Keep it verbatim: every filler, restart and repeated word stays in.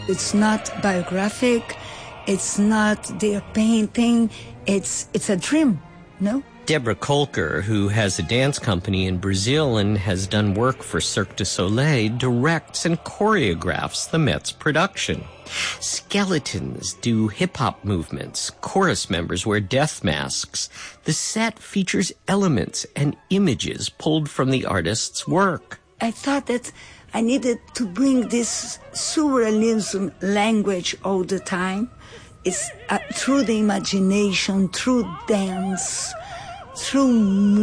It's not biographic. It's not their painting. It's it's a dream, no? Deborah Kolker, who has a dance company in Brazil and has done work for Cirque du Soleil, directs and choreographs the Met's production. Skeletons do hip-hop movements. Chorus members wear death masks. The set features elements and images pulled from the artist's work. I thought that I needed to bring this surrealism language all the time. It's uh, through the imagination, through dance, through